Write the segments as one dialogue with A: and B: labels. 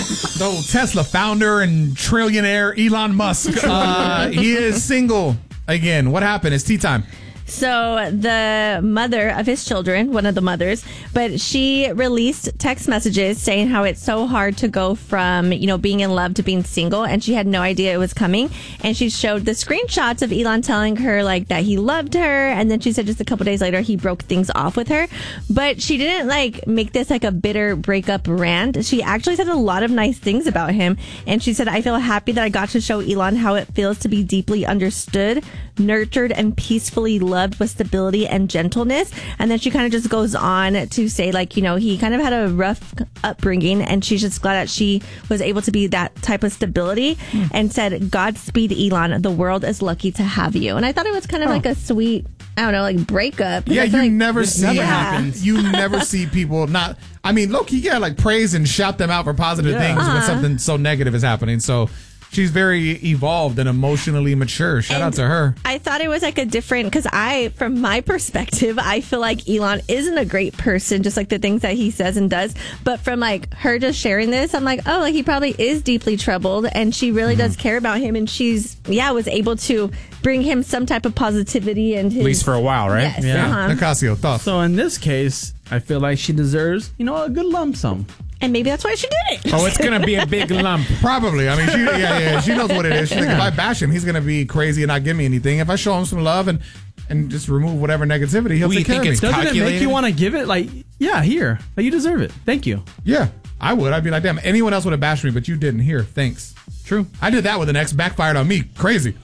A: The Tesla founder and trillionaire Elon Musk. He is single again. What happened? It's tea time.
B: So the mother of his children, one of the mothers, but she released text messages saying how it's so hard to go from, being in love to being single. And she had no idea it was coming. And she showed the screenshots of Elon telling her that he loved her. And then she said just a couple days later, he broke things off with her. But she didn't make this a bitter breakup rant. She actually said a lot of nice things about him. And she said, I feel happy that I got to show Elon how it feels to be deeply understood, nurtured, and peacefully loved with stability and gentleness. And then she kind of just goes on to say he kind of had a rough upbringing, and she's just glad that she was able to be that type of stability, and said, Godspeed, Elon. The world is lucky to have you. And I thought it was kind of like a sweet, breakup.
A: Yeah, you never see
C: happens.
A: You never see people not. I mean, low-key, praise and shout them out for positive things when something so negative is happening. So she's very evolved and emotionally mature. Shout out to her.
B: I thought it was a different, because from my perspective, I feel like Elon isn't a great person, just the things that he says and does. But from her just sharing this, I'm he probably is deeply troubled, and she really does care about him. And she's, was able to bring him some type of positivity and
C: at least for a while, right?
B: Yes,
A: Yeah. Nicasio, thoughts?
D: So in this case, I feel like she deserves, a good lump sum.
B: And maybe that's why she did it.
C: Oh, it's going to be a big lump.
A: Probably. I mean, she knows what it is. She's like, if I bash him, he's going to be crazy and not give me anything. If I show him some love and just remove whatever negativity, he'll take care of me.
D: Doesn't it make you want to give it? Here. You deserve it. Thank you.
A: Yeah, I would. I'd be like, damn, anyone else would have bashed me, but you didn't. Here, thanks.
D: True.
A: I did that with an ex, backfired on me. Crazy.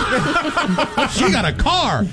A: She got a car.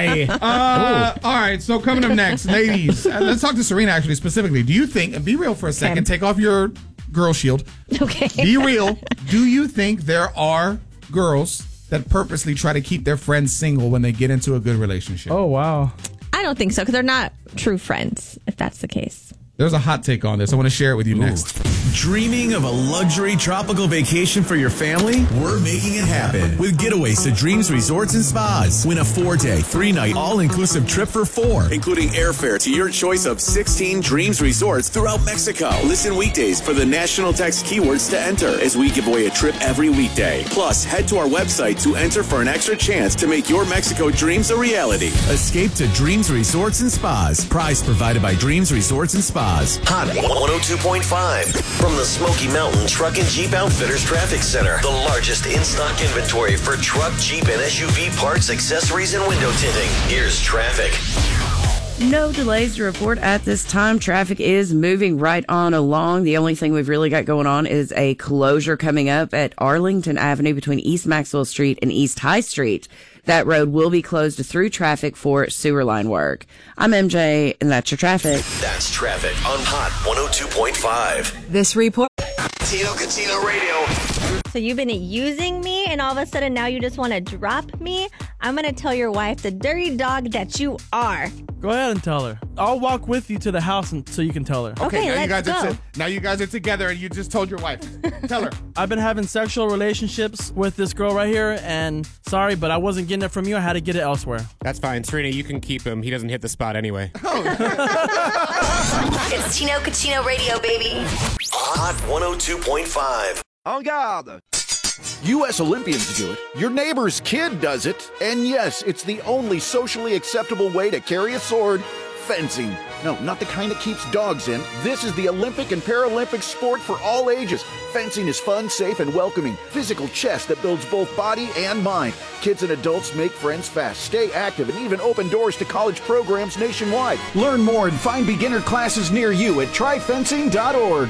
A: All right, so coming up next, ladies, let's talk to Serena actually specifically. Do you think, and be real for a second, take off your girl shield.
B: Okay.
A: Be real. Do you think there are girls that purposely try to keep their friends single when they get into a good relationship?
D: Oh, wow.
B: I don't think so, because they're not true friends, if that's the case.
A: There's a hot take on this. I want to share it with you next.
E: Dreaming of a luxury tropical vacation for your family? We're making it happen with Getaways to Dreams Resorts and Spas. Win a 4-day, 3-night, all-inclusive trip for 4, including airfare to your choice of 16 Dreams Resorts throughout Mexico. Listen weekdays for the national text keywords to enter as we give away a trip every weekday. Plus, head to our website to enter for an extra chance to make your Mexico dreams a reality. Escape to Dreams Resorts and Spas. Prize provided by Dreams Resorts and Spas.
F: Hot 102.5 from the Smoky Mountain Truck and Jeep Outfitters Traffic Center. The largest in-stock inventory for truck, Jeep, and SUV parts, accessories, and window tinting. Here's traffic.
G: No delays to report at this time. Traffic is moving right on along. The only thing we've really got going on is a closure coming up at Arlington Avenue between East Maxwell Street and East High Street. That road will be closed through traffic for sewer line work. I'm MJ, and that's your traffic.
F: That's traffic on Hot 102.5.
G: This report.
F: Tino Catino Radio.
B: So you've been using me, and all of a sudden now you just want to drop me? I'm going to tell your wife, the dirty dog that you are.
D: Go ahead and tell her. I'll walk with you to the house so you can tell her.
B: Okay, let's go.
A: Now you guys are together and you just told your wife. Tell her.
D: I've been having sexual relationships with this girl right here, and sorry, but I wasn't getting it from you. I had to get it elsewhere.
C: That's fine. Serena, you can keep him. He doesn't hit the spot anyway.
H: It's Tino Catino Radio, baby.
F: Hot 102.5.
I: En garde! U.S. Olympians do it, your neighbor's kid does it, and yes, it's the only socially acceptable way to carry a sword, fencing. No, not the kind that keeps dogs in. This is the Olympic and Paralympic sport for all ages. Fencing is fun, safe, and welcoming. Physical chess that builds both body and mind. Kids and adults make friends fast, stay active, and even open doors to college programs nationwide. Learn more and find beginner classes near you at tryfencing.org.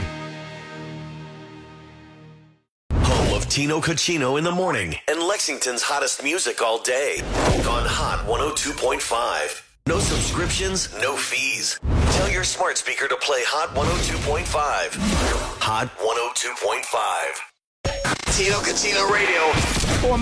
F: Tino Catino in the morning and Lexington's hottest music all day on Hot 102.5. No subscriptions, no fees. Tell your smart speaker to play Hot 102.5. Hot 102.5. Tino Catino Radio.